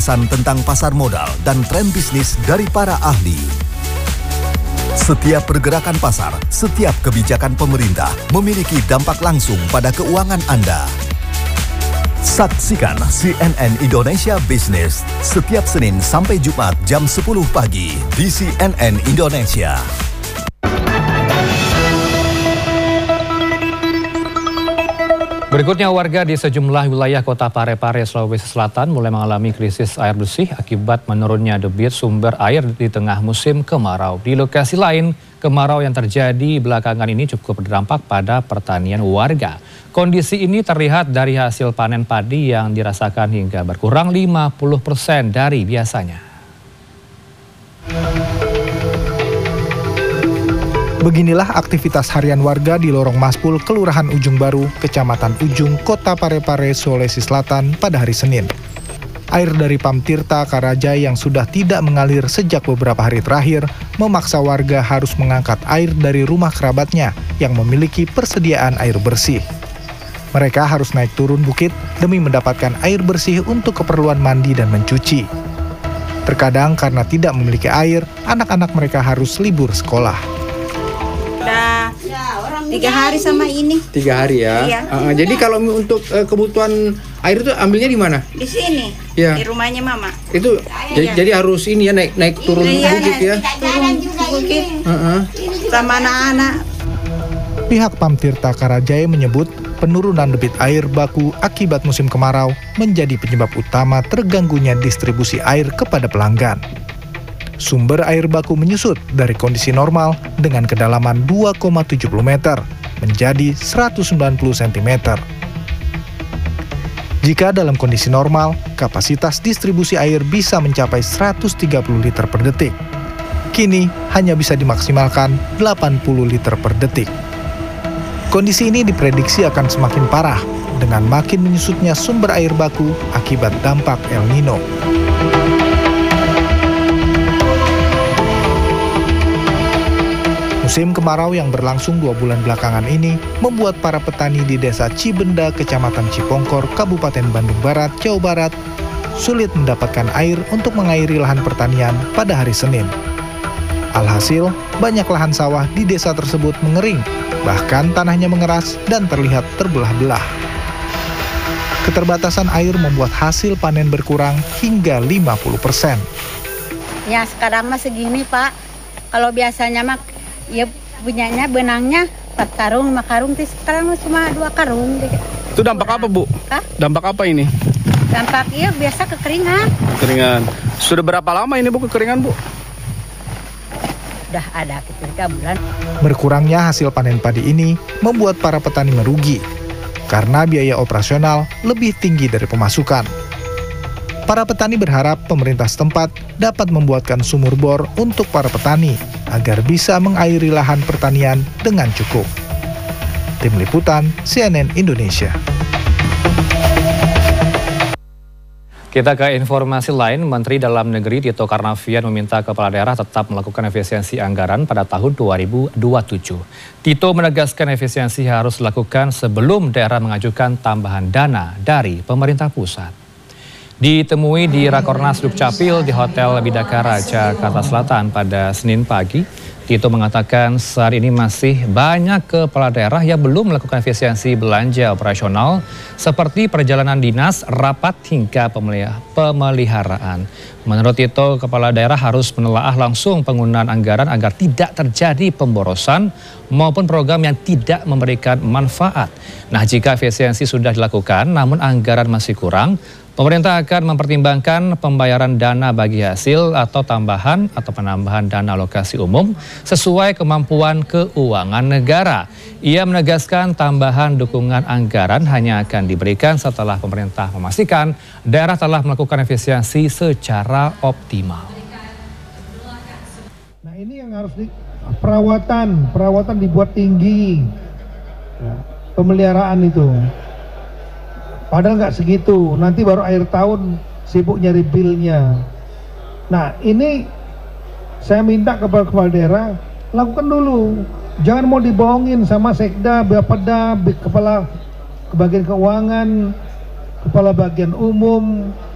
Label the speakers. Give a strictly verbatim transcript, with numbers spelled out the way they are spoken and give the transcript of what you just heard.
Speaker 1: ulasan tentang pasar modal dan tren bisnis dari para ahli. Setiap pergerakan pasar, setiap kebijakan pemerintah memiliki dampak langsung pada keuangan Anda. Saksikan C N N Indonesia Business setiap Senin sampai Jumat jam sepuluh pagi di C N N Indonesia.
Speaker 2: Berikutnya, warga di sejumlah wilayah kota Parepare, Sulawesi Selatan mulai mengalami krisis air bersih akibat menurunnya debit sumber air di tengah musim kemarau. Di lokasi lain, kemarau yang terjadi belakangan ini cukup berdampak pada pertanian warga. Kondisi ini terlihat dari hasil panen padi yang dirasakan hingga berkurang lima puluh persen dari biasanya.
Speaker 3: Beginilah aktivitas harian warga di Lorong Maspul, Kelurahan Ujung Baru, Kecamatan Ujung, Kota Parepare, Sulawesi Selatan pada hari Senin. Air dari Pam Tirta Karajai yang sudah tidak mengalir sejak beberapa hari terakhir memaksa warga harus mengangkat air dari rumah kerabatnya yang memiliki persediaan air bersih. Mereka harus naik turun bukit demi mendapatkan air bersih untuk keperluan mandi dan mencuci. Terkadang karena tidak memiliki air, anak-anak mereka harus libur sekolah.
Speaker 4: Udah tiga hari sama ini.
Speaker 5: Tiga hari ya.
Speaker 4: Iya.
Speaker 5: Uh, jadi kalau untuk uh, kebutuhan air itu ambilnya di mana?
Speaker 4: Di sini.
Speaker 5: Ya.
Speaker 4: Di rumahnya Mama.
Speaker 5: Itu
Speaker 4: Iya.
Speaker 5: jadi harus ini ya naik naik turun
Speaker 4: Iya,
Speaker 5: bukit ya.
Speaker 4: Turun bukit.
Speaker 5: Uh-uh.
Speaker 4: Sama anak-anak.
Speaker 3: Pihak Pam Tirta Karajai menyebut penurunan debit air baku akibat musim kemarau menjadi penyebab utama terganggunya distribusi air kepada pelanggan. Sumber air baku menyusut dari kondisi normal dengan kedalaman dua koma tujuh puluh meter menjadi seratus sembilan puluh sentimeter. Jika dalam kondisi normal, kapasitas distribusi air bisa mencapai seratus tiga puluh liter per detik. Kini hanya bisa dimaksimalkan delapan puluh liter per detik. Kondisi ini diprediksi akan semakin parah dengan makin menyusutnya sumber air baku akibat dampak El Nino. Musim kemarau yang berlangsung dua bulan belakangan ini membuat para petani di Desa Cibenda, Kecamatan Cipongkor, Kabupaten Bandung Barat, Jawa Barat, sulit mendapatkan air untuk mengairi lahan pertanian pada hari Senin. Alhasil, banyak lahan sawah di desa tersebut mengering, bahkan tanahnya mengeras dan terlihat terbelah-belah. Keterbatasan air membuat hasil panen berkurang hingga lima puluh persen.
Speaker 6: Ya sekarang mah segini Pak, kalau biasanya mah ya punyanya benangnya empat karung, lima karung, sekarang cuma dua karung.
Speaker 5: Itu dampak apa Bu?
Speaker 6: Hah?
Speaker 5: Dampak apa ini?
Speaker 6: Dampak iya biasa kekeringan.
Speaker 5: Kekeringan. Sudah berapa lama ini Bu kekeringan Bu?
Speaker 6: Udah ada tiga bulan.
Speaker 3: Berkurangnya hasil panen padi ini membuat para petani merugi karena biaya operasional lebih tinggi dari pemasukan. Para petani berharap pemerintah setempat dapat membuatkan sumur bor untuk para petani agar bisa mengairi lahan pertanian dengan cukup. Tim Liputan C N N Indonesia.
Speaker 2: Kita ke informasi lain, Menteri Dalam Negeri Tito Karnavian meminta kepala daerah tetap melakukan efisiensi anggaran pada tahun dua ribu dua puluh tujuh. Tito menegaskan efisiensi harus dilakukan sebelum daerah mengajukan tambahan dana dari pemerintah pusat. Ditemui di Rakornas Dukcapil di Hotel Bidakara, Jakarta Selatan pada Senin pagi, Tito mengatakan saat ini masih banyak kepala daerah yang belum melakukan efisiensi belanja operasional seperti perjalanan dinas, rapat hingga pemeliharaan. Menurut Tito, kepala daerah harus menelaah langsung penggunaan anggaran agar tidak terjadi pemborosan maupun program yang tidak memberikan manfaat. Nah, jika efisiensi sudah dilakukan namun anggaran masih kurang, pemerintah akan mempertimbangkan pembayaran dana bagi hasil atau tambahan atau penambahan dana alokasi umum sesuai kemampuan keuangan negara. Ia menegaskan tambahan dukungan anggaran hanya akan diberikan setelah pemerintah memastikan daerah telah melakukan efisiensi secara optimal.
Speaker 7: Nah ini yang harus di perawatan, perawatan dibuat tinggi, pemeliharaan itu. Padahal nggak segitu, nanti baru akhir tahun sibuk nyari bilnya. Nah ini saya minta kepada kepala daerah, lakukan dulu. Jangan mau dibohongin sama sekda, bapeda, kepala bagian keuangan, kepala bagian umum,